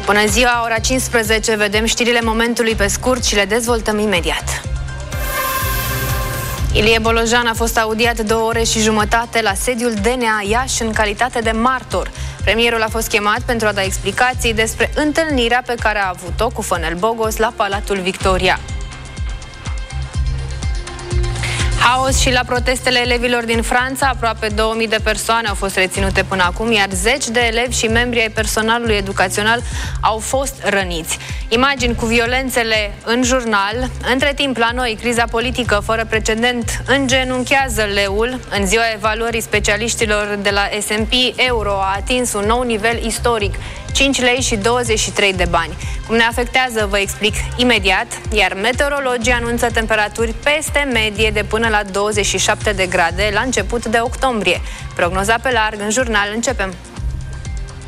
Bună ziua, ora 15, vedem știrile momentului pe scurt și le dezvoltăm imediat. Ilie Bolojan a fost audiat 2 ore și jumătate la sediul DNA Iași în calitate de martor. Premierul a fost chemat pentru a da explicații despre întâlnirea pe care a avut-o cu Fănel Bogos la Palatul Victoria. Haos și la protestele elevilor din Franța, aproape 2000 de persoane au fost reținute până acum, iar 10 de elevi și membri ai personalului educațional au fost răniți. Imagini cu violențele în jurnal. Între timp, la noi, criza politică fără precedent îngenunchează leul. În ziua evaluării specialiștilor de la S&P, euro a atins un nou nivel istoric, 5 lei și 23 de bani. Cum ne afectează, vă explic imediat, iar meteorologii anunță temperaturi peste medie de până la 27 de grade la început de octombrie. Prognoza pe larg în jurnal, începem!